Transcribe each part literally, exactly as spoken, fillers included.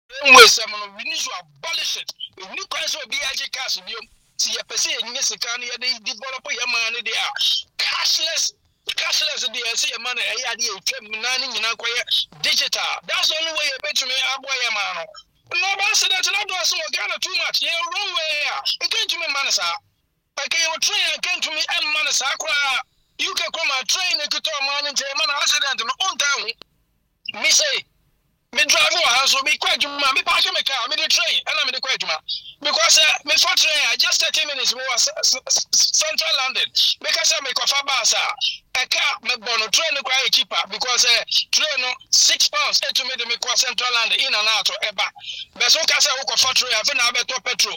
we some we need to abolish it. We need to be educated. See, a person in this economy, they develop your money. They are cashless, cashless. They see a money. I had you digital. That's the only way you bet me. I buy a man. No, but I said that not doing so too much. You're wrong way. It came to me, Manasa. I came to train. It came to me, and Manasa. You can come and train. You could tell man in German accident on town. Me say. Me drive over, so me quite juma. Me park my car, me the train, and I'm the quite juma. Because uh, me for train, I just thirty minutes more central London. Because I make a fabasa, a car me bono train quite cheaper. Because uh, train no six pounds. To me the me qua central London in and out of Eba. But so casa who for train, I've been able to petrol.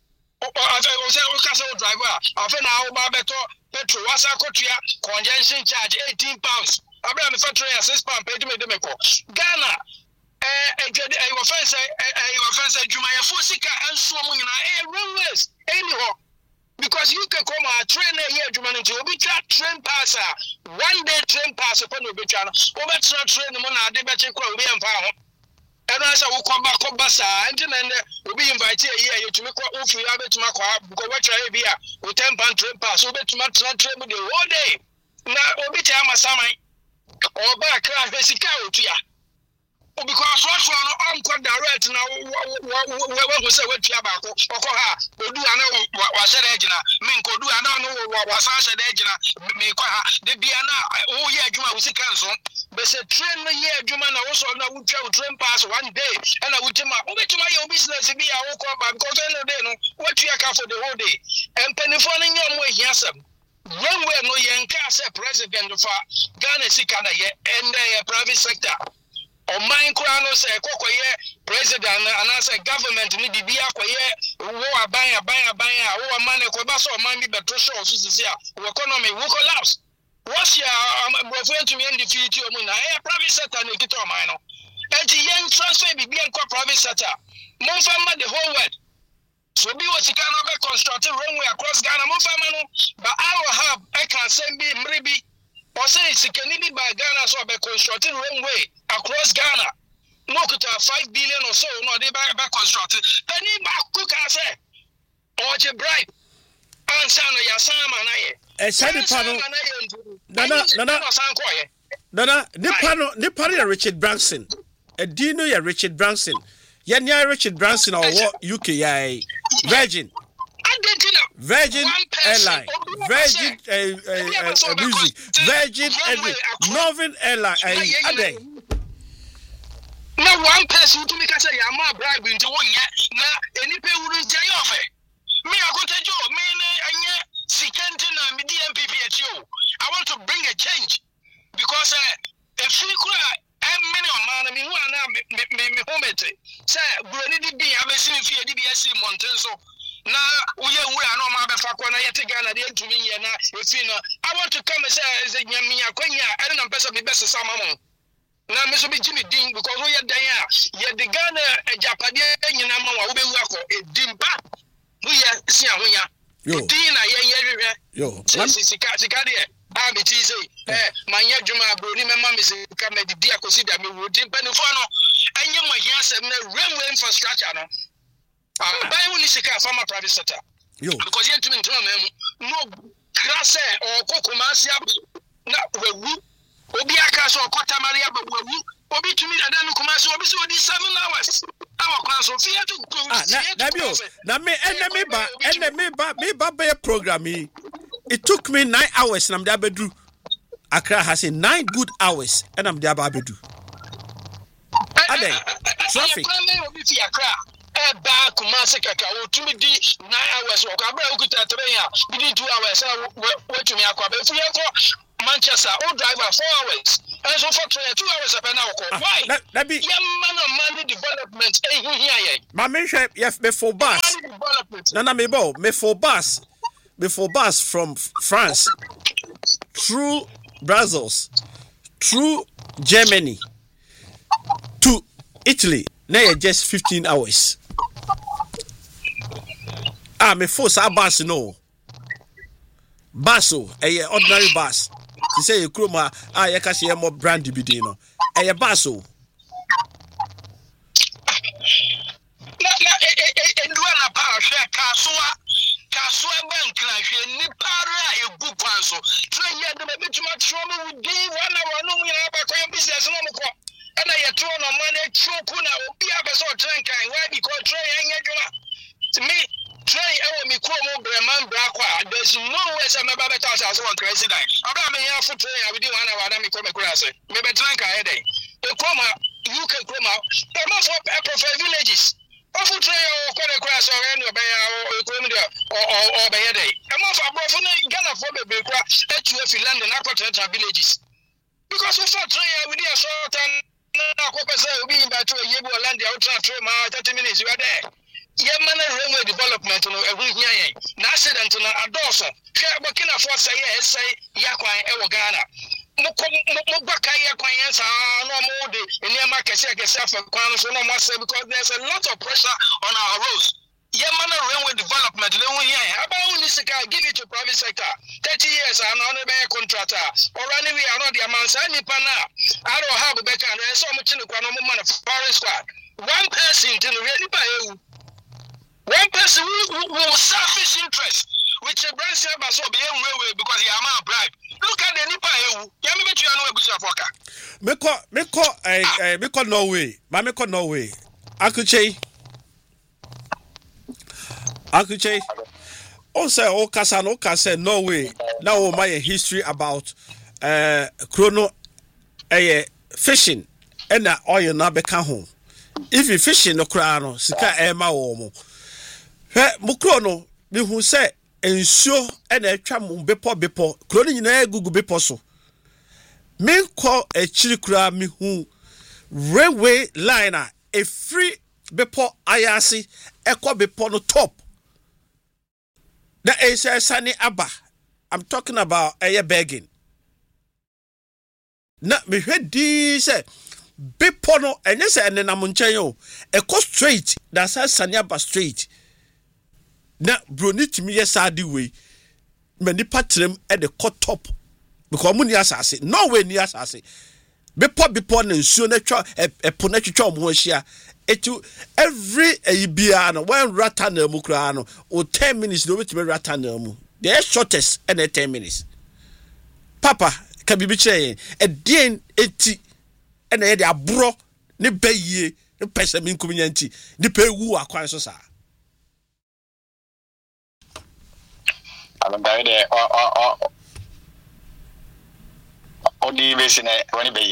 I say we casa driver. I've been able to petrol. What's a cotia congestion charge eighteen pounds. I've been for train six pounds. Pay to me the me call Ghana. Eh, eh, I was fancy, I was fancy, Jumaya Fusika and so on. Eh, runways, anyhow, because you can come a train here, Juman, to be train passer, one day train pass upon the beach. Oh, that's not train the money, I bet you could be and found. And I said, we'll come back up, Bassa, and then we'll be invited here to make what if we have it to my car, because what I be with ten pound train pass, so bet to my train with the whole day. Now, we'll be time, my summer, or back, basically, to ya. Because what's one on quite direct now, what was a wet yabaco, or ha, or do I know what said Egina, Minko, do I know what was said Egina, Mekwa, the Biana, oh yeah, Juma was a council, but said train the year, Juma, also now would travel train pass one day, and I would tell my over to my own business to be a walk up because I know they know what you account for the whole day. And pennyphoning your way, yes, one way no Yanka president of Ghana, Sikana, and the private sector. O mine krano se kokoye president and as a government ni bibia koye wo aban aban aban a wo man ko ba so man bi beto show so se a economy wo collapse what's your boyfriend to me in defeat you na e private sector na kito man no enti yen transfer bibia ko private sector mon fama the whole world so bi wo sika no be construct runway across Ghana mon fama no but I will have I can send be mribi or say sika ni bi by Ghana so be construct runway across Ghana, no could have five billion or so, no, they back back constructed. Penny back cook, I say, or a bribe. And son of your son, and I, a Sunday panel, Nana, Nana, Nana, the panel, the panel, Richard Branson, a Dino, ya Richard Branson, ya near Richard Branson or what U K I Virgin. Virgin Airline, Virgin uh, uh, uh, Music, Virgin Northern Airline, uh, Ade. Now one person to make us say I'm a bribe into one yet. Now any pay wouldn't tell you off it. Me I go to you, me and yet Sikentina me D M P P at you. I want to bring a change because uh, if you cry I'm many of man I mean one now me me me home it. Say Bruni D B I'm a senior D B S C Mountain so now we are we are no man before corner yet again at the end to me now if you know I want to come and say is a Yamia Quenya I don't know best of the best of some na me so be Jimmy Ding because we are there ye the Ghana Japade nyina ma wa wo be wako e dimpa we are sia ho ya din na ye ye yo sika sika de a me ti say eh manya dwuma bro ni me ma me sika me di akosi da me wo dimpa ni fo no anye mo hia sem na railway infrastructure no ah buy we ni sika from a private sector yo because ye tumi ntoma me no krase or kokomasi na wewu obi aka so okota maria babu obi tumi dada no kuma so obi so di seven hours awa kwa so fia to go ah na bio na me enemy ba enemy ba me ba be program it took me nine hours na me da bedu Accra has a nine good hours and I'm there babedu ade traffic obi fi Accra e ba kuma se kaka o tumi di nine hours o ka bra okuta three ya bi di two hours we tumi akwa be fi ko Manchester, all driver four hours. And so for two hours up an hour. Why? That be young man of money development. Eh, my mention, yes, before bus. No, no, me bo, me for bus, before bus from France through Brussels, through Germany to Italy. Now just fifteen hours. Ah, me force our bus no. Baso, a ordinary bus. She say you kroma ah you can see more brandy be no. A baso. on a man a chokuna or be a person drink and why because tray and yet to me tray ever me como breman brakwa there's no way some about us as one crazy die about me here for tray I will do one hour me come across it maybe drink a headache the coma you can come out the most of prefer villages of tray or quite across or any or or or by a day I'm off above Ghana for the big that you have in London aqua villages because we fought tray with a short and being back to a year land out thirty minutes you are there. Yemen railway development no every year. Accident no adoso. Share Burkina Faso say say yakwan e Ghana. Mobaka yakwan yes no more the Nyama kese kese for kwan so no more say because there's a lot of pressure on our roads. Yemen railway development no here. About Unisika give it to private sector. thirty years and on a contractor. Or anyway are not the amount any pana. I don't have a better and so much in the man of foreign squad. One person to the really by one person who will selfish interest, which a brand server so be railway because he am a bribe. Look at the Nipa. Yami bet you know a bush of worker. Meko, Meko, eh, Meko, Norway. Ma Meko, Norway. Akuche. Akuche. On say, O Kasa, no Kasa, Norway. Now, my history about uh, chrono eh, fishing. And that oil na beka home. If you fishing no crown, sika ema womo. He mukro no bi hu se ensuo e na atwa mo bepo bepo kro ni nyina egugu bepo so me ko achiri kura me hu railway liner a free bepo ayasi ekọ bepo no top na e se sani aba. I'm talking about aye begging na me hwe di se bepo no enye se enenam nchen yo ekọ straight that's sani aba straight. Na broni timi yesadi we many patrem at the cut top because muni asase no way ni asase be pop be pon nsuo na twa e pona twetwa mo hia etu every ebia no when rata na mu kra no o ten minutes no betime rata na mu the shortest and ten minutes papa ka bibi kire e den enti e na ye de abro ne bayie ne pese min kuminyanti ne pe wu akwan so sa. I'm going to or or or or the base in a one bay.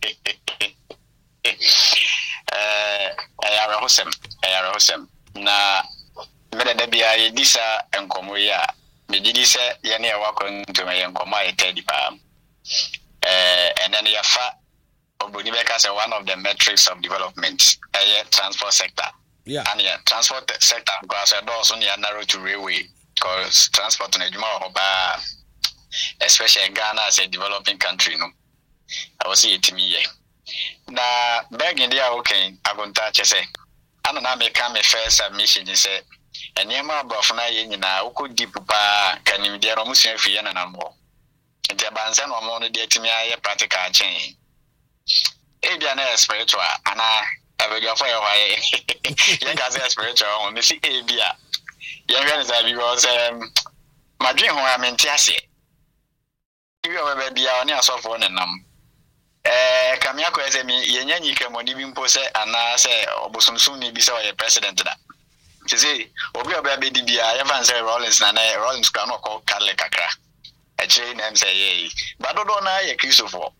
Uh, I am a hosem. I am a hosem. Na, better than be a disa and comoya. Me did say, Yanni, welcome to my young comma, Teddy Palm. Uh, and then your fat of Bunibeka as one of the metrics of development, a transport sector. Yeah, and yeah, transport sector because I also near narrow to railway. Because transport in Ejuma, especially Ghana as a developing country, no, I will see it to me. Now, begging the okay, I won't touch a say. I don't know, make a first submission. He said, and Yama Buffana in now could deep pa can you dear almost free and a more. And the Bansan or more dear to me, a practical change. Abiana spiritual, and I have a girl for a while. Young as a spiritual, only see Abia. Young as I because um, my dream home I'm in Tiasi. You are baby on your soft one and um. Eh, Kamiako as a me, Yanni came on even pose and I say, Obosum soon be so a president to that. To say, Obi baby D B I, Evans Rollins and Rollins cannot call Carle Kakra. A chain and say, yea, but don't know a kiss of war.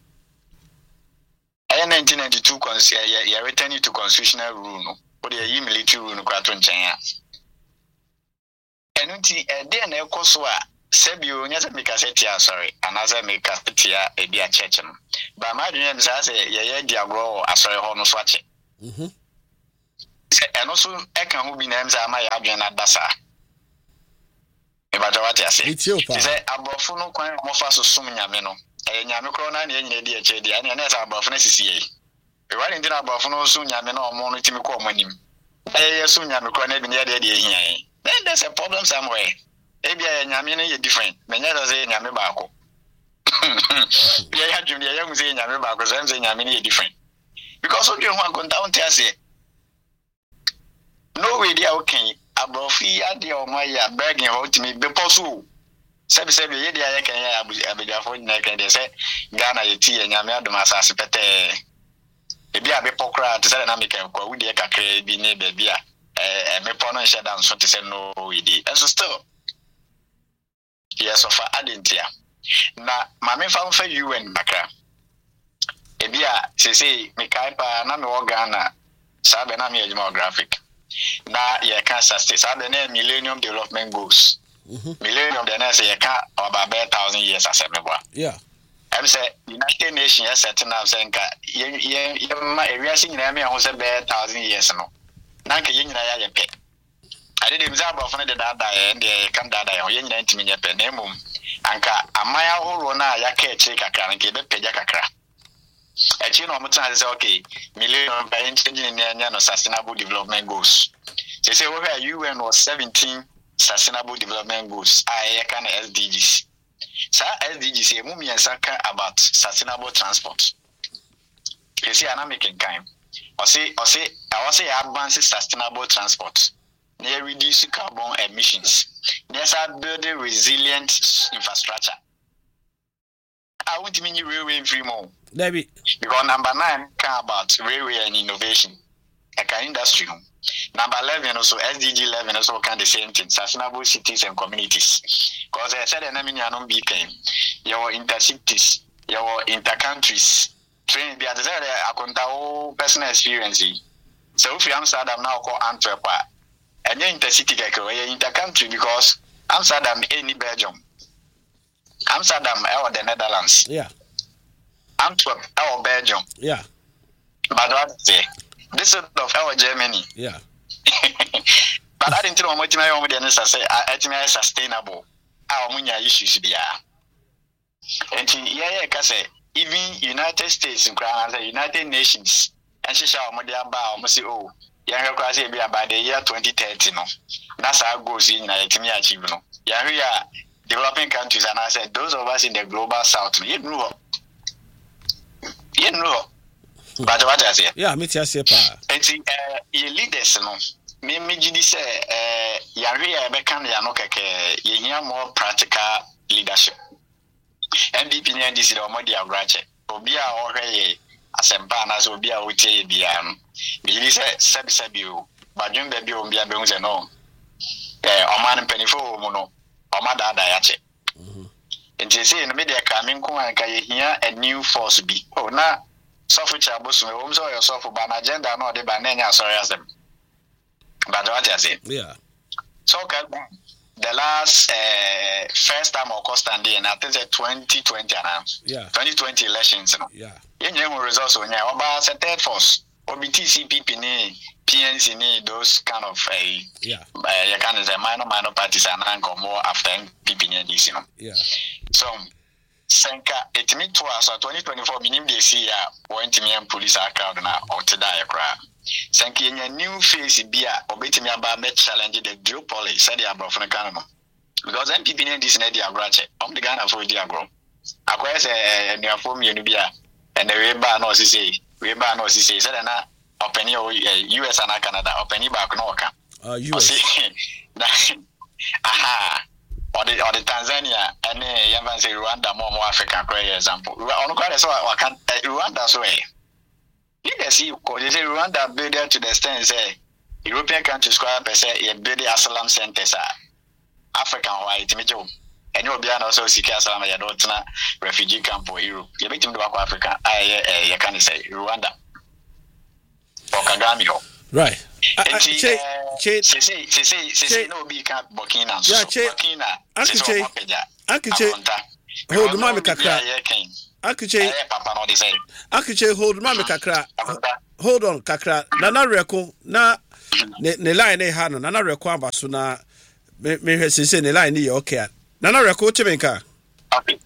I nineteen ninety-two consider ye returning to constitutional rule, or the military rule, Quatron China. And a day and a coswa, Sebio, never make a setia, sorry, another make a setia, a dear chechem. But my dream says, ye diagro, a sorry, honor swatch. And also, Ekan who be names are my Adrian at Bassa. About what I say, she said, Abofuno, quite more fast as soon Yamino, and Yamicrona, and Yenny, dear Chedi, and Yanes about Francis. The writing dinner about Funo soon Yamino, Monotimico, when him. I assume Yamicrona, near the idea. Then there's a problem somewhere. Maybe I am different. Many others say Yamibako. Yeah, Junior, young saying Yamibako, I'm saying Yamini different. Because what you want to go down to say, no way, dear, okay. Abrofi, Adi, or Maya, begging hold to me, be possible. Seven, seven, years, I can have a phone neck and they say, Ghana, you tea and Yamia, the Massas, Pete. ebi a be pokra to say na make kwa wudi e kakra bi ne ba bi a eh me pono nhyɛ da nso to say no idi and so still yes of adentia na mame fa fa U N bakra ebi a se say me kai pa na me wo Ghana sabe na me ejuma graphic na ye kan sustain sabe na millennium development goals mm-hmm. millennium de na say ye kan about one thousand years asemebwa yeah I'm say United Nations yes setting up saying ka ye ye ma area sin nyina me ho say one thousand years no na ka ye nyina ya ye pe ade de mza abofo ne de dada ye de kan dada ye ye nyina ntimi nye pe na emum anka amaya horo na ya ka echi kakra nke be peja kakra echi no mutan say okay millennium by changing nya no sustainable development goals they say we U N was seventeen sustainable development goals I can S D Gs. Sa S D Gs emu miensa ka about sustainable transport. You see ana making time. Or say or say I was say advance sustainable transport. Near reduce carbon emissions. Near build a resilient infrastructure. I want to mean you railway free more. Debbie. Because number nine come about railway and innovation. Like an industry. Number eleven also S D G eleven also kind of the same thing. Sustainable cities and communities. Because I said the name you B K. Your intercities, your intercountries. Train be at the account personal experience. So if you Amsterdam now call Antwerp, and you intercity like you intercountry because Amsterdam any Belgium. Amsterdam or the Netherlands. Yeah. Antwerp or Belgium. Yeah. But what say? This is of our Germany. Yeah. But I didn't know what my own say I sustainable. Our munya issues be and yeah, yeah, say even United States and United Nations and she shall media bow must say, oh, young class be about the year twenty thirty. No, that's how goes in to me achieve. No, yeah, we are developing countries, and I said those of us in the global south, you know, you know. But what I say? Yeah, me tell you, pa. And uh, your leaders, no. Me me jidi say, uh, yari ya bekan ya no keke. You hear more practical leadership. N D P ni N D C the omodi abrache. Obi a ohwe asempa na so obi a wotie bia no. Me say sebi sebi o. Badwun be bi o bia be hu say no. Eh, oman mpanifo mu no. Oma da da ya che. Mhm. Nti say no me dey ka me nko an ka ye hia a new force bi. Oh na Sofu chabusu, we umso yo sofu ban agenda no de ban nya sorry as them. But what I say? Yeah. So the last uh, first time of Costa and I think it's twenty twenty now. Yeah. twenty twenty elections no. Yeah. You know results on ya oba se third force. Obi T C P P ni P N C ni those kind of uh, yeah. Uh, you can say minor minor parties and anchor more after P P N D C no. Yeah. So Senka etimi to us twenty twenty-four minim de see ya want me and police account na otida ya kra Senka nya new face bia obetimi aba me challenge the duopoly said ya bro from Ghana because M P P in this na dia brache om the Ghana for dia bro akwa say new form you bia and the way ba no say we ba no say said na open U S and Canada open back no ka uh U S aha or the or the Tanzania and uh, say Rwanda more more African for example. On quite so I can Rwanda so eh. You can see they say Rwanda build to the extent say European countries quite per se a build asylum centers are African white mejo. And you'll be also seek asylum ya dotna refugee camp for Europe. You bet him to Africa. I you can say Rwanda. Or Kagame ho. Right. Che che che che che che no be can Burkina so Burkina Akiche Akiche hold mama kakra Akiche papa no dey say Akiche hold mama kakra hold on kakra Nana Reko na ne line e ha no Nana Reko aba so na me me hwe sese ne line e okay Nana Reko chimenka okay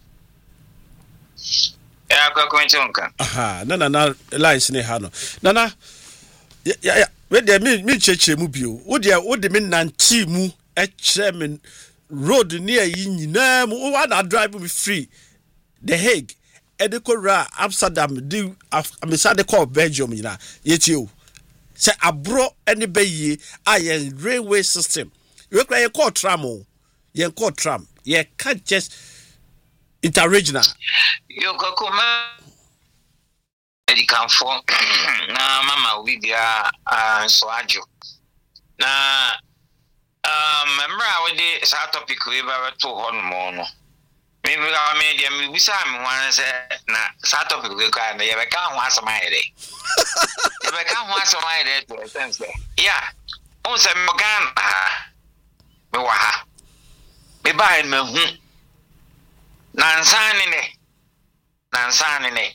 ya kwa kwa chimenka aha na na lines ne ha no Nana ya ya we dey me me cheche mu bio wo dey wo dey me nanti mu e kire me road near yi nyina mu wa na drive me free The Hague edekora Amsterdam di amisa de call Belgium nyina yeti o se abro ene bayi aye railway system we kra ye call tram o ye call tram ye can't just interregional yo kokoma Edi kanfo na mama obi bia so ajo na um memra we dey sa topic we ba to ho no mo no me bi ga me dia me bisa me wan se na sa topic we ka na ye be ka ho asama ire ye be ka ho asama ire to sense ya on se mo gan ha me wa ha me ba me hu na nsane ne na nsane ne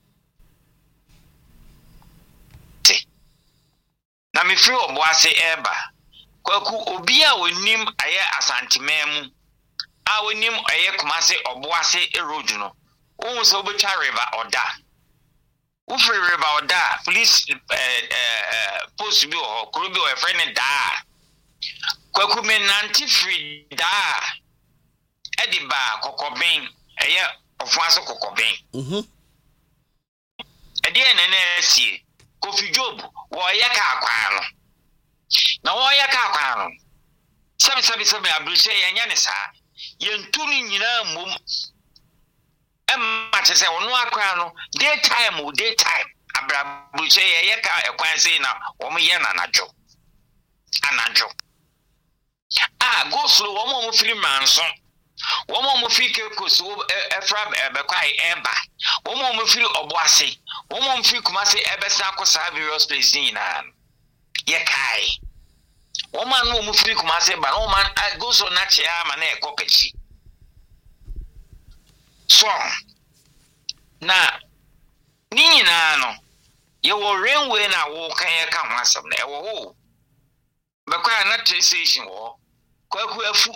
na me free oboase eba kwaku obi a onim aye asantememu a onim aye Kumasi oboase erodu no wo so obetwa river oda wo free river oda please eh eh post bi o kuro bi o friend da kwaku me nanti free da ediba kokoben aye ofuaso kokoben mhm edi enene sie Kofi Job wo ye ka akwa no na wo ye ka akwa no sabi sabi sabi abuse ye nya ne sa ye ntuni nyina mom emma te se wono akwa no daytime o daytime abra abuse ye ye ka ekwan sei na wo mo ye na najo anajo ah go slow wo mo firi manso wo mo firi kekoso efra ebekwai eba wo mo firi oboase wo mo firi Kumasi ebesa akosa various places ina ye kai wo man no mo firi Kumasi ba no man go so na chia ma na ekopechi so na ni na no ye wo rainway na wo kan ye ka ho asem na e wo ho bekwai na train station wo kwaku afu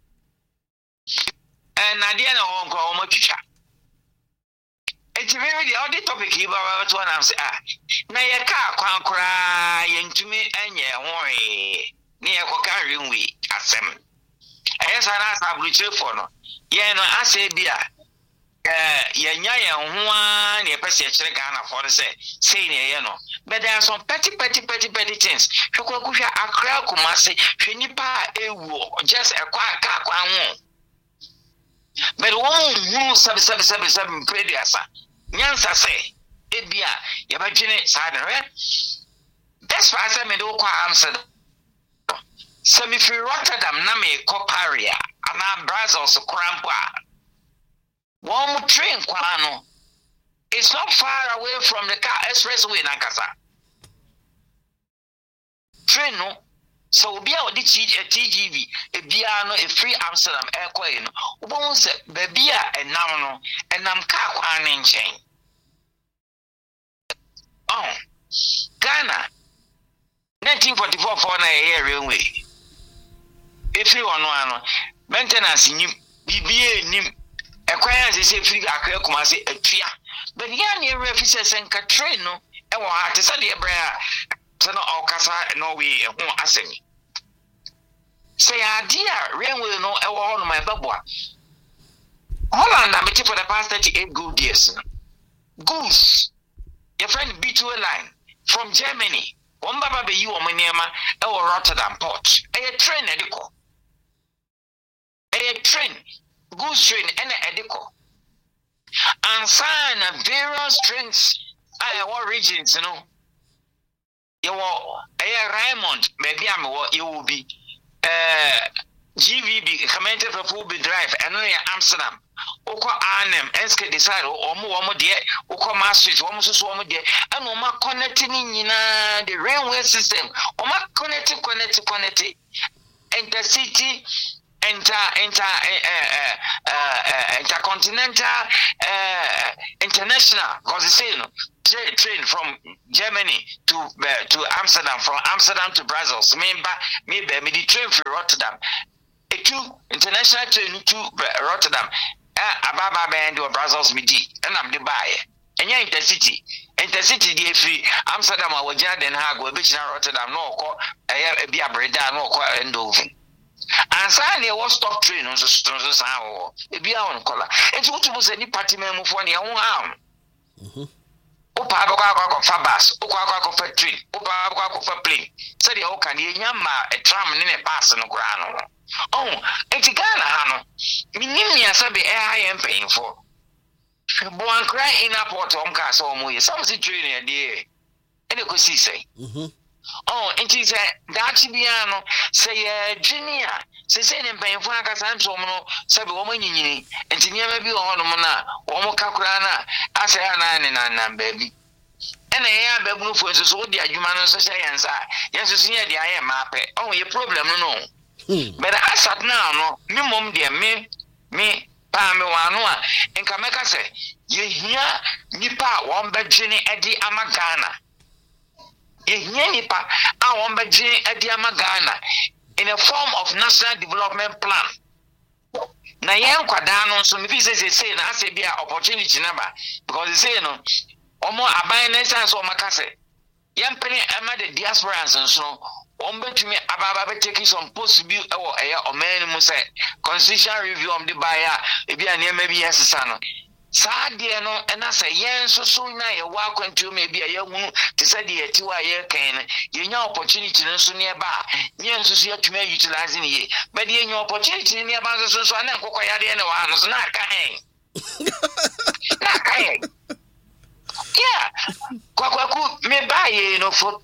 and na dia na wo nko wo matwitwa eti very the other topic here ba to na say ah na ye ka kwan kura ye ntumi enye hoe ni ye ko ka renwe asem aye sana sabruche for no ye no ase bia eh ye nya ye ho a na ye pese ye kire Ghana for say say na ye no but there are some petty petty petty petty things hwekwa kuhwa akra Kumasi hwe nipa ewu just e kwa ka kwa ho but one who sabi sabi sabi sabi prediasa nyansa say ebia ye ba dwene sa de re that's why I say me do kwa Amsterdam semi free Rotterdam na me ko Paria ana Brussels krampa one train kwa no it's not far away from the car expressway na kasa train no so bia odi T G V e bia no e free Amsterdam airport no ubon se ba bia enam no enam ka kwa ne nchen oh Ghana nineteen forty-four for na year railway e free ono ano maintenance nyim bibia nim ekwan se se free akra Kumasi atua but ya ne refi se senka train no e wo ha te se de bra so no okasa no we ho asemi say idea railway no e wo no my babua Holland na meti for the past thirty-eight good years goods your friend B two line from Germany one baba be you o maniema e wo Rotterdam port e train ediko e train goods train and ediko and sign various trains I what regions you know you were a Raymond, maybe I'm what you will be G V B, commented for full drive, and only Amsterdam. Oko Arnhem, Eske decide, or more, dear, Oko Maastricht, almost one dear, and Oma connecting in the railway system, Oma connecting, connecting, connecting, intercity, enter, enter, uh, uh, intercontinental, uh, international, because it's saying. Train from Germany to uh, to Amsterdam, from Amsterdam to Brussels. Maybe maybe me the train from Rotterdam. A two international train to Rotterdam. Ah, ababa band or Brussels midi. And I'm the buy. And yeah, intercity, intercity the free Amsterdam. I was just Den Haag. We beach na Rotterdam. No call. I have be a Breda. No call Eindhoven. And suddenly was stop train on the stones. So it be on color. And so what was any party member for your own arm? Opa abakwa akwa fa bus, okwa akwa fa train, opa abakwa akwa fa plane. Say the oka ni nyama a tram ne ne pass no kura no. Oh, enti Ghana ha no. Minim ya sabe e ha ye mpanyimfo. Boan cry in a port on castle, moy, some situation a dear. And it could see say. Oh, and she said, that's piano, say, Genia, say, say, and paying for a casansomo, said woman, and she never be on Mona, Omo Caprana, I say, and baby. And I have a blue for the soldier, you man, say, and say, yes, it's near the I am happy. Oh, your problem, no. But I sat now, no, me mum, dear, me, me. Pa me wanwa enka meka se ye hia nipa won begene edi amagana ye hia nipa a won begene edi amagana in a form of national development plan na yen kwada no so me bi se say na ase bia opportunity na ba because say no omo aban na sense o maka se yen pene ama the diasporans so Ombetumi ababa taking some possible or a man must say constitutional review of the buyer, if you are near maybe yes, son. Sadia no, and I say, yes, so soon now, welcome to maybe a young to say the two year can, you know, opportunity so nearby. Yes, so to me utilizing ye, but you know, opportunity nearby, so I never quite anyone, so not kind. Not kind. Yeah, Kwaku may buy you know for.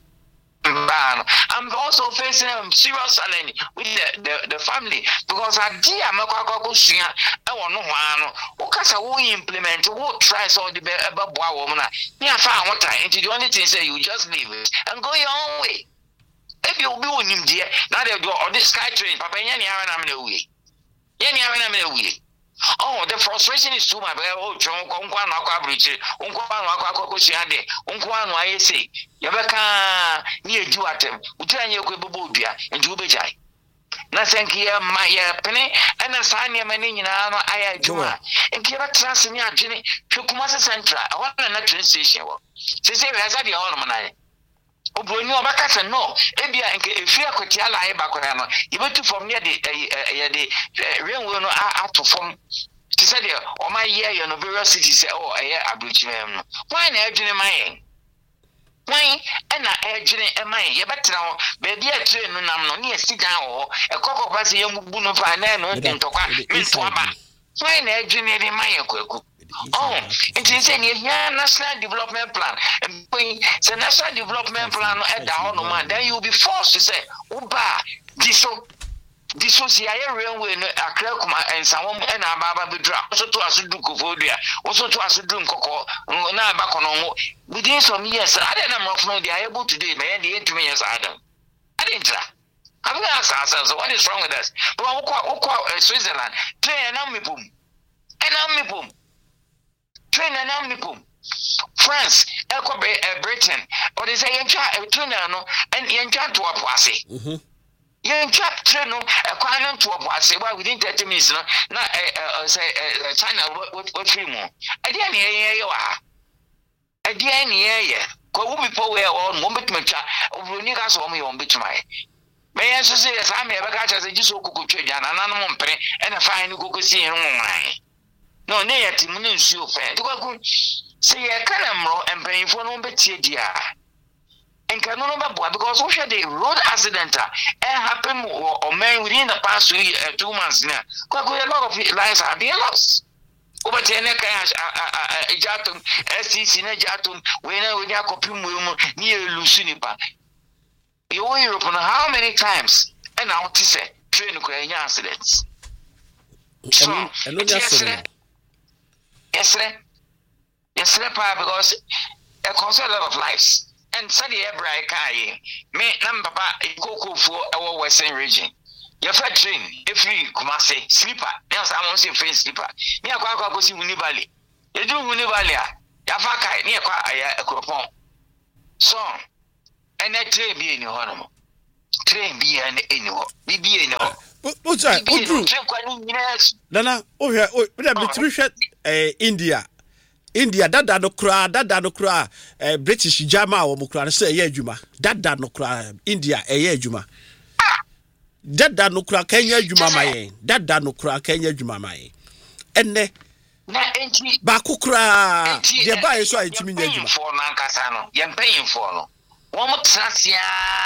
I'm also facing a serious challenge with the, the, the family because I dear Makakusia, I want no one. Okasa will implement, will try so the about woman. Yeah, found what I into the only thing say you just leave it and go your own way. If you do him, dear, now they do on this sky train, Papa Yanni, I'm in a way. Yanni, I'm in a way. Oh, the frustration is too much. Oh, John, Unquan, Aquabridge, Unquan, Aquacosia, Unquan, I say, Yabaka, near Duatem, Utania Quibubia, and Jubijai. Nothing here, my penny, and a sign your money in our I Juma, and Kira Transinia Jenny, Chukumasa Centra, I want a train station. She said, has had the ornament. Oh, no, Bacasa, no. Ebia, if you are Cotiala, Bacano, you went to from near the real will not out to form. She said, oh, my year, you know, various cities say, oh, I have a bridge. Why an urgent in my why and I urgent in my ye better now, baby, a train, no, no, near sit down, a cock of us, a young boon of an and to why an urgent in my cook. Oh, it is a national development plan. And it's a national development plan at the Honoman. Then you'll be forced to say, Uba, this this was the railway a clerk and someone and a baba drop. Also to us to do Kofodia, also to us to do Coco, now back on within some years. I didn't know they are able to do it, man. The eight years Adam. I didn't try. I'm going to ask ourselves, what is wrong with us? But I'll call Switzerland, train an army boom, an army boom. Train an omnipum. France, Echo Britain, or they say, a trainer, and Yanka to a posse. Yanka train a quantum to a posse, why within thirty minutes, not say China, what three more. I didn't hear you are. I didn't hear you. Go be poor on moment, over niggas on me on bitch my. May I say, as I may have got as a just cook trade and an animal penny and a fine cook see in mine. No, near Timun, so fair. Say a canamro and paying for no better dear. And can no boy because we had a road accident and happen or man within the past two months now. Quite a lot of lives are being lost. Over ten cash a jatum, S C C Jatum, when we are copying near Lucinipa. You will Europe how many times and now to say train accidents. So, yes, sir. Yes, sir, because it costs a lot of lives. And study every kai, me number Coco for our Western region. Your fat train, if we come say sleeper, yes, I won't say face sleeper. Near Quaco goes in Unibali. You do Unibalia, Yafaka, near Qua a cropon. So, and that train be in your honor. Train be an annual, be be in your. What's that? Nana, oh, yeah, oh, uh, India. India, that da no cry, that da no cry, uh, British Jama or Mukra, say, yeah, Juma. That da no cry, India, a year Juma. That da no cry, Kenya Juma, my that da no cry, Kenya Juma, my and the Bakukra, the buy so I mean, you're for Nankasano, you're paying for no. One more Tracia,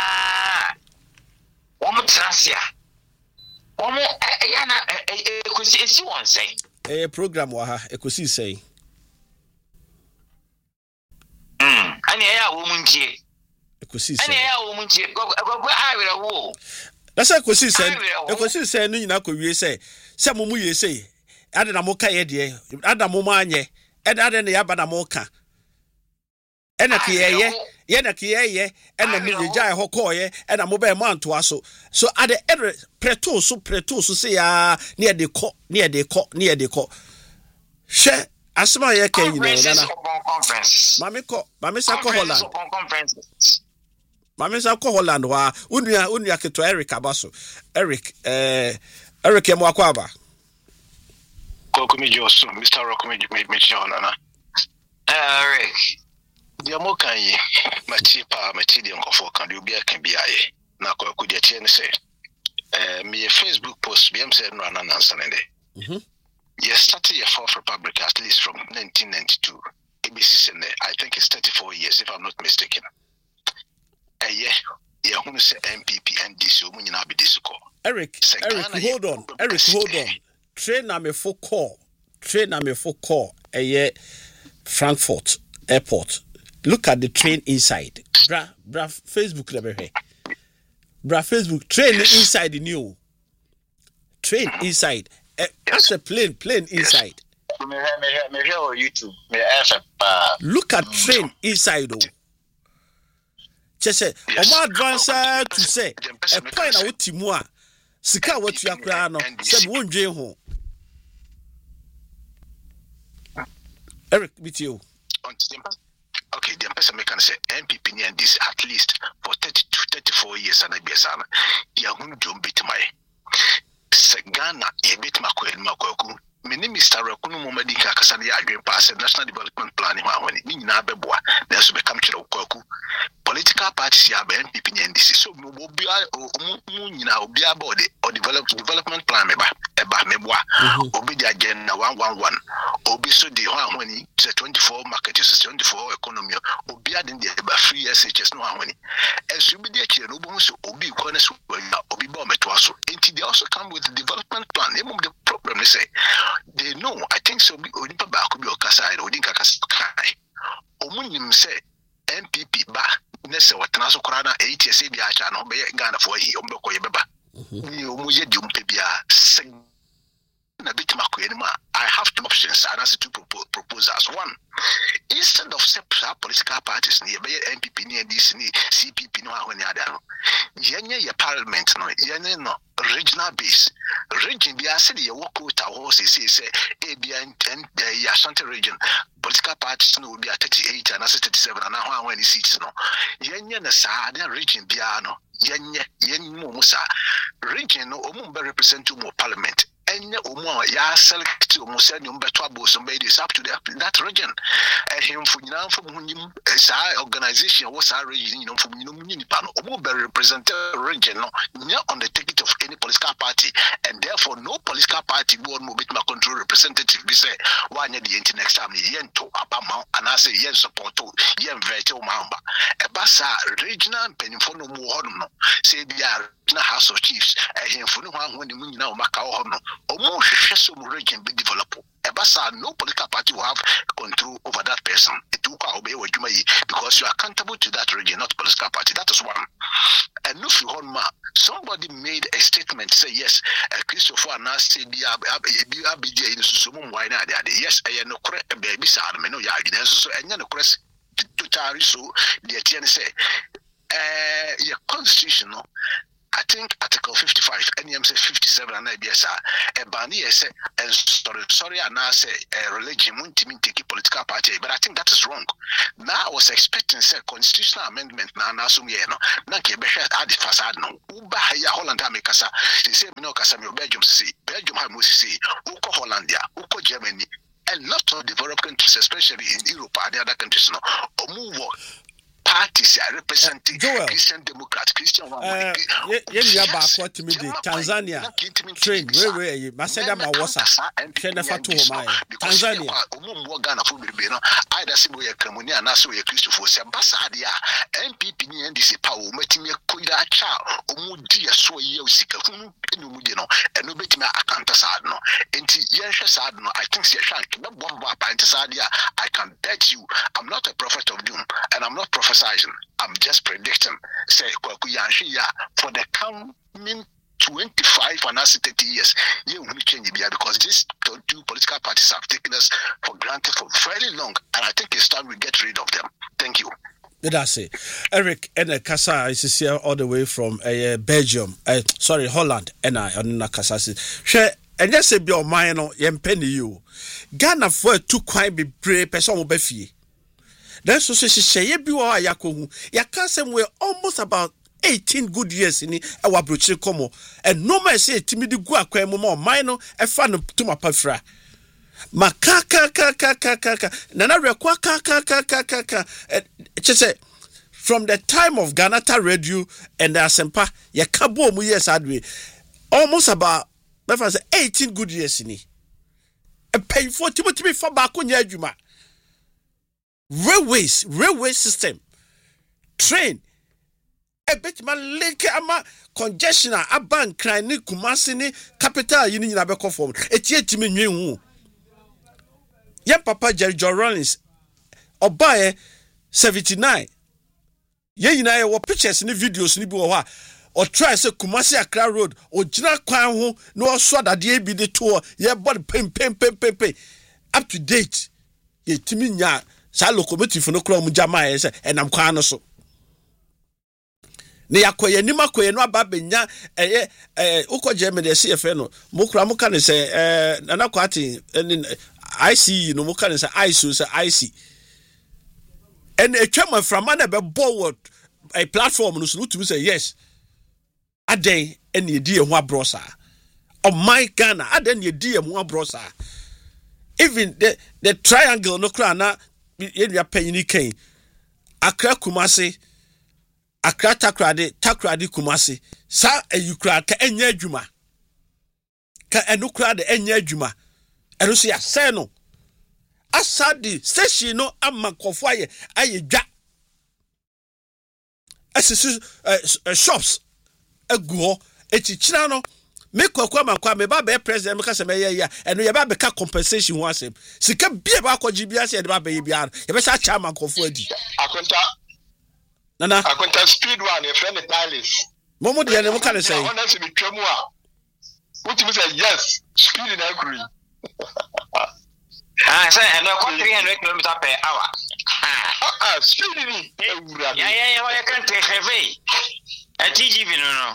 one more Tracia. One more, Yana, a program, waha, a could say. Ani ya wo muntie. Ekosi Ani se. ya wo muntie. Akoko awira wo. That's a question, sir. A question, sir. No, you know, you say, some mumu you say, add a mocha idea, add a momanye, and add any abanamoka. And a kia, yen a kia, and a million jai hokoye, and a mobile man to us. So at the every preto, so preto, so say, ah, near the court, near the court, near the court. Share. Asma ye ke you know conference. Mami ko, mami sa ko Holland. Conference. Mami sa ko Holland wa unua unua keto Eric Abaso. Eric eh Eric emo akwa ba. Ko ko mi joso, Mister Rock mi mi mi chona na. Eric. Dia mo kan yi, ma chi pa ma chi di nkofo kan di obi aka bi aye. Na ko ko dia tie ne say. Eh mi Facebook post bi am say no ana nansa ne de. Mhm. Yes, started your fourth republic at least from nineteen ninety-two. A B C Sene, I think it's thirty-four years if I'm not mistaken. A year, yeah, who say M P P and D C, who you now be disco. Eric, Eric, hold on. Eric, hold on. Train na me for call. Train na me for call. A year, Frankfurt Airport. Look at the train inside. Bra, bra, Facebook never here. Bra, Facebook train inside the new. Train inside. Uh, that's a plane, plane inside. Me hear, me hear, me hear on YouTube. Me hear, look at train inside. Oh, just say, Oma advance to say a point out Timua. Sika what you are crying on. Some won't jail home. Eric, with you. Okay, the person can say M P P and this at least for thirty-two, thirty-four years and I be a son. Yahoo don't beat my. Ghana, a bit Makwel Makwaku. My name is Mister Rakunu Momadika Kasani Agri Pass and National Development Plan when it means Nabeboa, there's become Chiroku. Political parties have N P P and this is so Mobia or Munina or Bia body or develop development plan Eba Meboa, Obi the agenda one one one, Obi so the one when it's twenty-four market is twenty-four economy, Obia in the Eba free S H S no one. As you be the Chirobo, Obi Corners, Obi Bometwaso, and they also come with the development plan. The problem they say they know, I think so. Onipa ba could be Okasai or Dinka Kaskai. Omunim say M P P ba Nessa what Naso Korana eight years A B I channel be Ghana for he Omboko Yebeba. You Muye Dumpebia sing a bit Makuenima. I have two options and as two proposals. One, instead of separate political parties near M P P near this C P P no when you are Yenya your parliament no Yenya no regional base. Region be a city you walk out a horse say say A B I and the Ashanti region political parties no will be at thirty-eight and thirty-seven and now when seats no Yenya na sa region be no Yenya Yenya Musa region no omu be represent more parliament. Any omo ya select omo send you beto abo somebody is up to the, that region. And him for you from him sa organization was our region, you know, from you know, omo be represent region no on the ticket of any political party, and therefore no political party would move it my control representative be say one year the internet next time yen to abama and I say yen support to yen veto mamba. Ebasa regional penifo no more no say they are House of Chiefs and him for no one when the moon now Macau no. Almost some region be developed. Ebasa, no political party will have control over that person. It will obey what you may because you are accountable to that region, not political party. That is one. And if you ma, somebody made a statement say yes, Christopher Nasi be a in Susum wine. Yes, I know correct baby sad me no yard so and no crest to tari so the Etienne say uh your constitutional. I think Article fifty-five, N M C fifty-seven, and I B S R, a banny, and sorry, sorry, and I say a religion won't take a political party, but I think that is wrong. Now I was expecting say constitutional amendment now, now, so you know, Nanke Becher had the facade no, Uba Haya Holland Amikasa, they say, no, Casamio, Belgium, see, Belgium, Hamusi, Uko Hollandia, Uko Germany, and not of developed countries, especially in Europe and the other countries, no, or move on. parties are representing uh, Christian Democrats, Christian one. Uh, yeah, yeah, back what to me, Tanzania train, where where you, Masada Mawasa, Shenafa to my Tanzania. Either Siboya Cremonia, Naso, Christopher Sabasadia, M P P, and this power, Metimia Kuida Chow, Omudia, so you seek a whom you know, and no bit me Acantasadno. And Yensha Sadno, I think Shank, no bomb up Antasadia. I can bet you I'm not a prophet of doom, and I'm not prophesying. I'm just predicting. Say, for the coming twenty-five and thirty years, you will change because these two political parties have taken us for granted for very long, and I think it's time we get rid of them. Thank you. That's it. Eric and Kasa is here all the way from uh, Belgium. Uh, sorry, Holland. And I on Kasa. Share. And just say, be your mind on Yempeni you. Ghana for two quite be brave, person will be fee. Then so she say, ye be wa yakohu. Ya can't say we're almost about eighteen good years in our brutal como. And no man say, Timidi Gua Quemo, minor, a fan to my pafra. Makaka, kaka, kaka, Nana requa, kaka, kaka, kaka. She say, from the time of Ghanata Radio and the Asempa, ya kabo mu years adwe. Almost about eighteen good years in it. A painful Timothy for Bakunya Juma. Railways, railway system, train. A bit man link ama congestion a bank crying Kumasi ni capital you need to form. It's yet to me new. Yan Papa Jerry John Rollins Obaye seventy-nine. Ye you know what pictures in the videos ni biwa. Or try say Kumasi Accra Road or Jina Kwan ho no so that dey be the tour ye body pem pem pem pem pem up to date ye timi nya sa locomotive no kro mu jama ye say enam kwan no so ne yakoye ni makoye no aba benya eh eh ukoje me de C F no mo kra mo kan say eh nana kwati I C no mo kan say I C say I C and a chairman from man be board a platform no so to say yes aden ene edi e ho abrosa oh my Ghana aden edi e ho abrosa even the the triangle no kra na ye nua panyini kan Accra Kumasi Accra Takrade Takrade Kumasi sa ayukra ka enya adwuma ka enukra de enya adwuma eno so ya se no asadi station no amankofo aye aye dwa asisi shops aguo echichira no me kwakwa mankwa me ba be president me ka se me ye ya eno ye ba be ka compensation ho asem sika bia ba kwaji bia se ye ba be ye bia ye be sha cha mankofo adi akonta nana akonta speed one e friend Tiles momo de ne mo ka ne say honestly me twam a what you say yes speed na agree ah say eno ko three hundred kilometers per hour ah ah speed ni ewura ya ya ya ya kan take heavy a T G V no no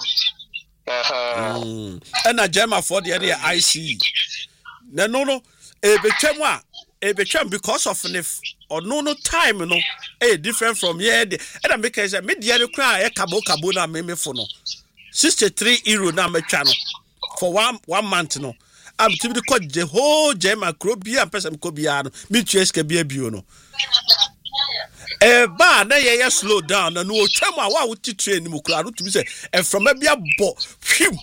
uh and a Gemma for the area I C na no no e betwam a e betwam because of nif or no no time no eh different from here and I make say me dia no kra e kabo kabo na me me for no sixty-three euro na metwa no for one one month no I'm to be called the whole Gemma Krobia and person ko bia no me tueske bia bio no eh ba na ye slow down na no twam a wa wuti train mu kra no to be say e from a bia bo hwim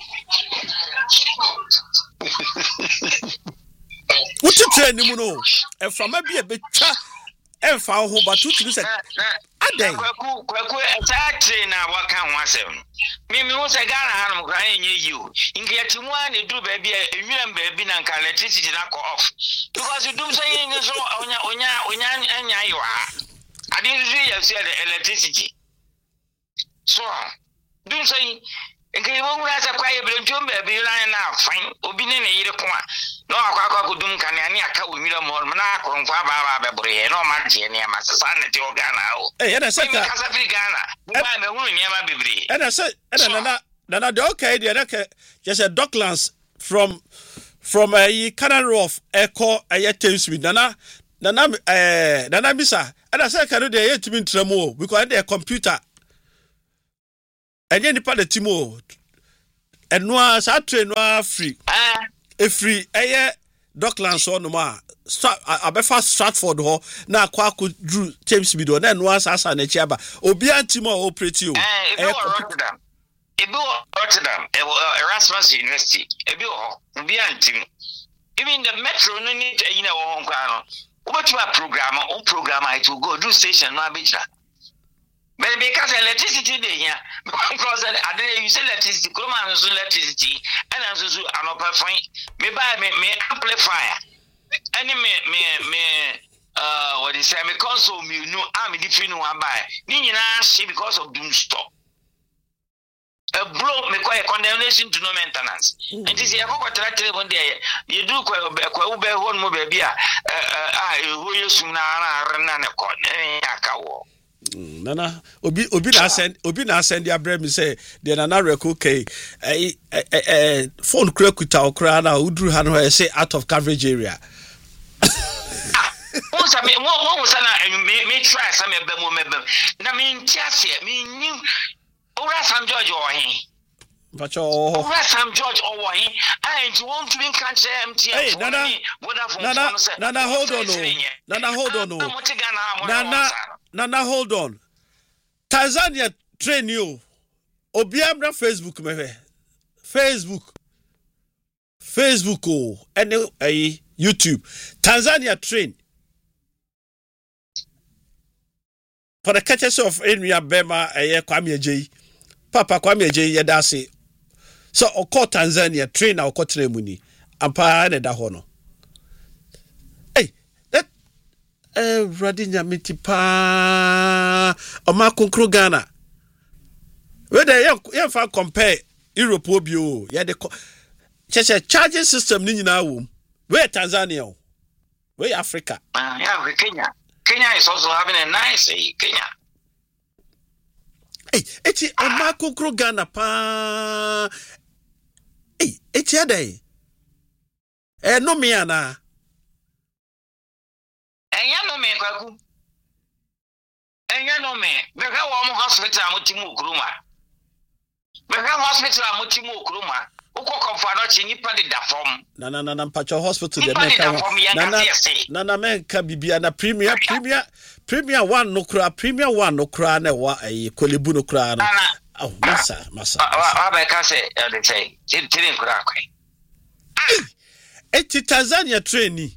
wuti train mu no e from a bia betwa e fa ho ba to to be say aden kwaku kwaku exactly na waka ho asem me me wo se Ghana hanum kra enye yi o inke yatimu an edu ba bia enwira ba bi na nka electricity na ko off because you do say yin so onya onya onya anya yi wa I didn't see you see the electricity. So, do say, and can you won't ask a quiet blue baby line now? Fine, Obin and a year. No, I could do Canania with me more Monaco and Faba, no Margie, near my society or Ghana. And I said, Ghana, I'm a woman near my baby. And I said, and I don't okay, the just a Docklands from from a Canada Rough, Echo, a yet Thames with Nana. Nana eh Nana Bisa and I say can do yet to be tremo because they computer and any part the timo and no sa train no free ah e free eh Docklands on ma abefa Stratford ho na akwa akudru James Bido na no asasa na chiaba obi antimo operate o eh e Rotterdam e be Rotterdam Erasmus University e be ho obi antimo even the metro no need you know ho kwa no what you program on program it will go do station no abijira but because electricity dey here because I don't use electricity come and use electricity and also so amplify me buy me me amplifier any me me me uh what is say me console me no am different one buy ni nyina she because of doom stop a blow me quite condemnation to no maintenance and this year for tractor one day you do kwa kwa ube hon mo baby ah ah who you sum na na na ko akawo Nana obi obi na send obi na send ya bre me say the nana record okay eh eh phone kura kuta okra na udru ha no say out of coverage area won say me won say na me me try say me be mo me be na me ntiase me nim ora Sam George o hin Pacho ora Sam George o wo hin and you want to be can say M T N hey nana nana nana hold on no nana hold on no nana Nana, hold on. Tanzania train you. Obiamra Facebook me. Facebook. Facebook oh. And uh, YouTube. Tanzania train. For the catches of Enria Bema eh Kwame J. Papa Kwame J yedase. So oko Tanzania train na oko train muni. Ampa na da hono. Eh, Radinya mitipa Oma konkro Ghana. Whether you fa compare Europe obio, ya de cheche charging system ni nyina wo. Where Tanzania? Where Africa? Ah, yeah, Kenya. Kenya is also having a nice eh, Kenya. Hey, eti Oma konkro Ghana pa. Hey, eti ade. Eh no me ana. Enya no me kwaku. Enya no me. Me ka wo mo hospital amotimu okuruma. Me ka hospital amotimu okuruma. Uko komfa no chi nipa de da form. Na na na na mpacho hospital de me ka. Na na na na me ka bibia na premier premier premier one no kura premier one no kura na wa eh kolebu no kura na. Oh, masa masa. Wa ba ka say they say. Tirin kura kwai. Eti Tanzania trainee.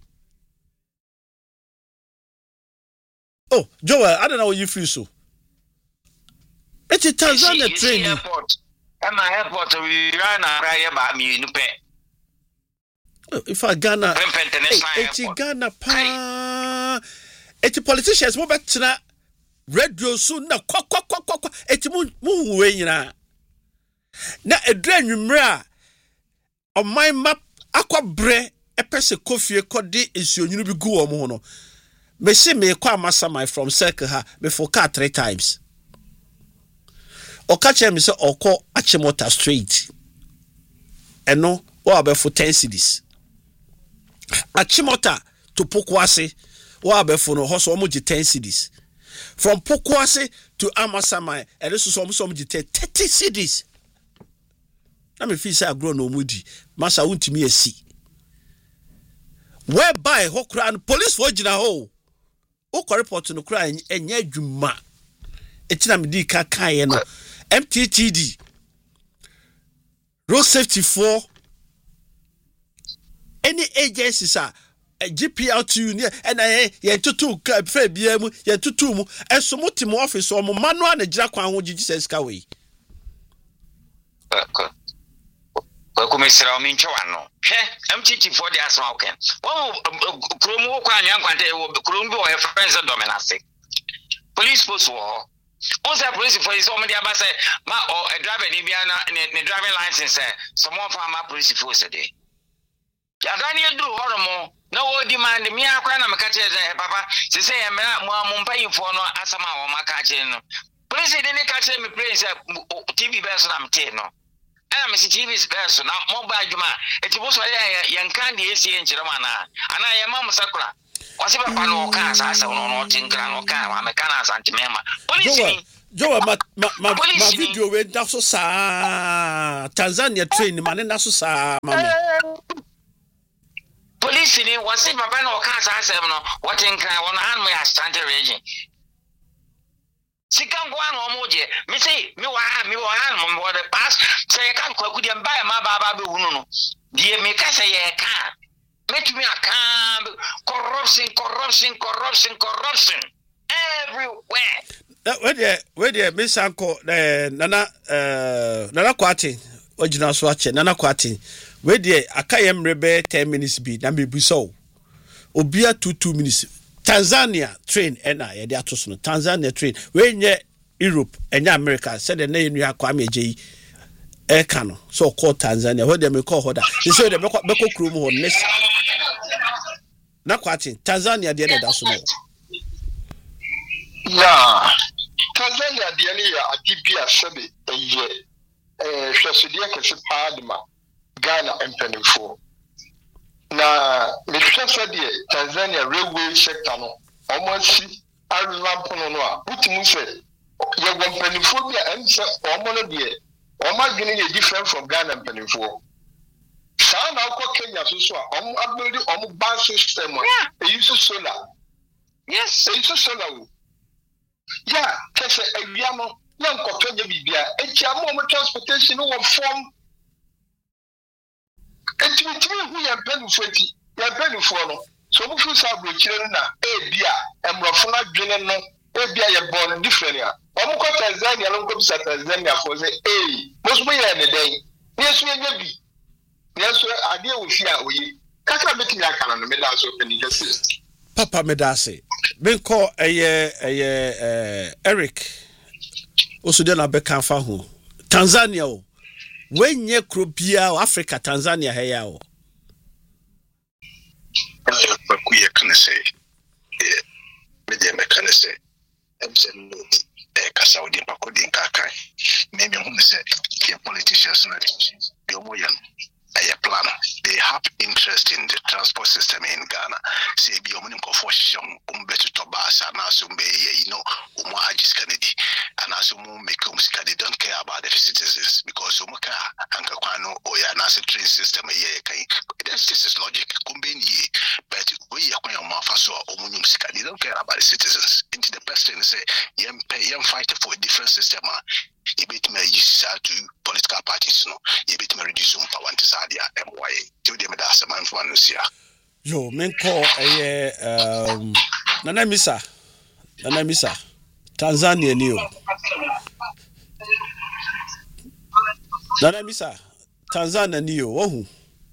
Oh, Joel, I don't know what you feel so. It's a Tanzania train. Airport. At my airport, we run a ride about me in oh, if I Ghana, it's a Ghana pa. It's a politicians move back to that radio soon. Now, quack, quack, quack, quack, quack. It's a moon way na. Now, a drain you mra on my map. Aqua bre a person coffee codi is your new go mono. Me see me kwa masama from circle ha before car three times. O catch me say oko Achimota Street. Eno o abe for ten cities. Achimota to Pokwase o abe for no hoso omo ten cities. From Pokwase to Amasama and this is almost thirty cities. Na me feel say I grow no mudi. Masa untimi esi. Whereby hokra and police for jina ho. O report no cry enye adwuma etina me di kakaye no M T T D road safety for any agencies are G P L two and I ye tutu ka fe bia mu ye tutu mu enso motimo office o mo manual na gira kwan ho Jesus ka we kwa kumesira omincho wano he M T T for the asma okay wo kromo kwa anya kwante wo kromo wo friends dominance police post wo on say police for is somebody aba say ma o a driver ni bia na ne driving license say someone from ma police force dey ya dan ye duru horomo na wo demand me akwa na meka che papa se say e mera mo amumpa info no asama wo maka che no police dey ne ka che me prince T V be so na mte no I'm a T V space now, mobile juma. It's supposed to be young candy, yes, in Germana. And I am Mamma Sakura. Was it a pano cars? I saw no tinker or car, I'm a canas and Timema. Police, Joe, my video went down so sa Tanzania train, man, and that's so sa, mamma. Police police ni wasi papa no ka sa asem no what in kan won han me Ashanti region sikan go an omo je me say me wa ha me wa han mo the pass say kan kwaku de mba ma ba ba be hunu no die me ka say ye ka make me a can corruption corruption corruption corruption everywhere. Where there where there Miss Uncle eh nana eh nana kwati ojina so ache nana kwati where there akayem rebe ten minutes bi na me buso obia two two minutes Tanzania train ena ye dey atoso no Tanzania train we nye Europe enya America said the na yenu akwa meje e ka no so call Tanzania where there me call hoda they say they beko beko krom ho next na kwati Tanzania dey da so no yeah Tanzania dey ni ya adibia sebe eye eh hwesodie kese paadma Ghana empanifo na mehwesa de Tanzania railway sector no omosi arlampono no a butimu se ye empanifo bia ense omo no de omadwene ye different from Ghana empanifo sa na ko Kenya so so a omo abeli omo ban system e use solar yes e use solar yeah kese awia no na nkotoje bibia e tia mo transportation no form etimi hu ya pelu foti ya pelu fo no so bu fu sa bro kire na e bia emrofo na dwene no e bia ye born different ya omo ko Tanzania no ko bisa Tanzania fo say eh most boy ya ne den yesu ye bi yesu ade wo fi a oyi kaka beti ya kana no me da so peni kese papa me da say ben ko eye eye eh Eric osude na be kan fa ho Tanzania o when ye krobia Africa Tanzania heya o ku ye kan say eh me de me kan say em say no eh ka Saudi pa ko din ka kai me me hu say the politicians na de mo yan a plan they have interest in the transport system in Ghana say bi omo nko for shon umbetu to basa na so be you know umo agis Kennedy and as umo make um they don't care about the citizens because umo ka anka kwano o ya na train system here kai this is logic kumbe ni but we ya kwa ma fa so umo nyum sika they don't care about the citizens into the person say yem pay yem fight for a different system you bet me use to political parties no you bet me reduce some power to sadia my to them that some man for no yo men call eh um nana misa nana misa Tanzania ni o nana misa Tanzania ni o ohu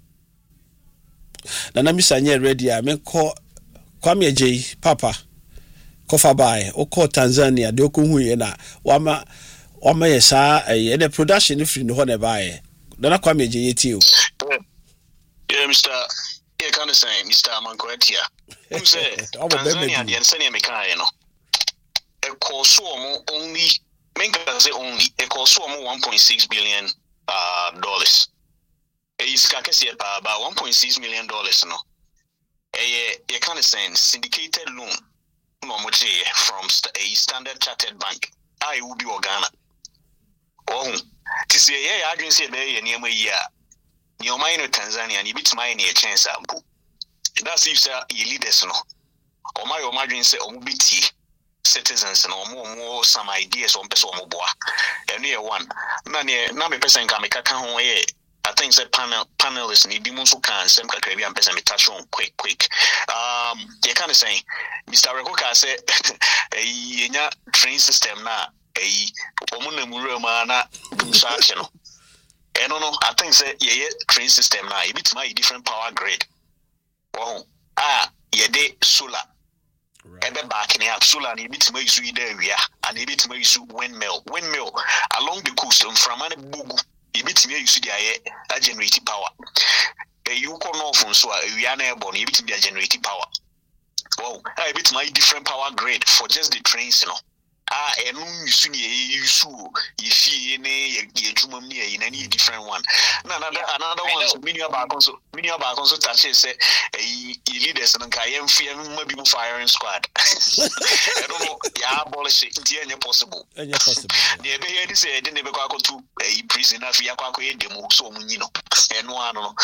nana misa nye ready a men call Kwame Ejeyi papa kofa bai o call Tanzania de okohu ye na wama wama yesa eh the production free no na bai nana Kwame Ejeyi ti o yeah Mister yeah kind of saying Mister Mankoetia who say Tanzania the answer me kan you know e cost only men can say only e cost one point six billion uh dollars e is ka kese about one point six million dollars no e e kind of saying syndicated loan no mo from a Standard Chartered Bank I will be Ghana oh to say yeah I didn't say be ye niam yi a ni o mai no Tanzania ni bitima ni e chance ampo that's if say ye leaders no o mai o madwin say o biti citizens no mo mo some ideas on person mo boa eno ye one na ne na me person ka me kaka ho ye I think say panel panelists ni bi mo so kan sem kakra bi am person me touch on quick quick um you kind of saying Mister Rekoka say eh nya train system na eh omo na muru ma na dum sa ache no eno no I think say ye train system na e bitima a different power grid oh ah ye de solar ebe back in up solar ni bitima isu ide area and e bitima isu windmill windmill along the coast from an bugu e bitima isu dia ye a generate power e you ko no fun so area na ebo ni bitima generate power oh e bitima different power grid for just the trains you know ah enu isu ni e isu ifi ne ye jumam ni e na ni different one na another another one so mini about so mini about so touch say e leaders no ka yem fi yem ma bi mu firing squad I don't know ya abolish it tie any possible any possible the be here this e dey ne be kwa ko tu e prison na fi ya kwa ko e demo so mu nyi no enu ano